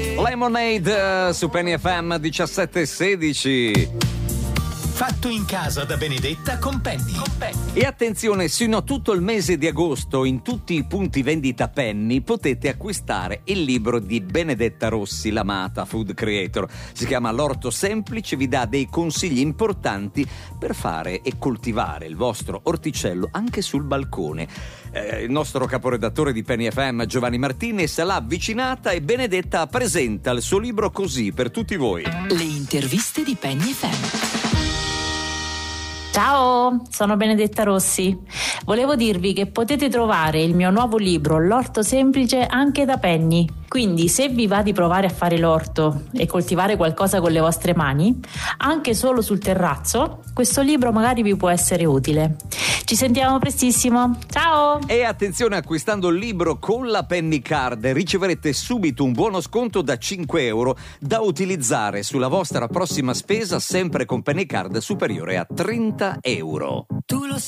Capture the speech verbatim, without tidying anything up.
Lemonade uh, su Penny F M diciassette sedici. Fatto in casa da Benedetta con Penny. Con Penny. E attenzione, sino a tutto il mese di agosto in tutti i punti vendita Penny potete acquistare il libro di Benedetta Rossi, l'amata food creator. Si chiama L'orto semplice, vi dà dei consigli importanti per fare e coltivare il vostro orticello anche sul balcone. Eh, il nostro caporedattore di Penny F M, Giovanni Martinez, l'ha avvicinata e Benedetta presenta il suo libro così per tutti voi. Le interviste di Penny F M. Ciao, sono Benedetta Rossi. Volevo dirvi che potete trovare il mio nuovo libro L'orto semplice anche da Penny. Quindi se vi va di provare a fare l'orto e coltivare qualcosa con le vostre mani, anche solo sul terrazzo, questo libro magari vi può essere utile. Ci sentiamo prestissimo, ciao! E attenzione, acquistando il libro con la Penny Card riceverete subito un buono sconto da cinque euro da utilizzare sulla vostra prossima spesa, sempre con Penny Card superiore a trenta euro. Tu lo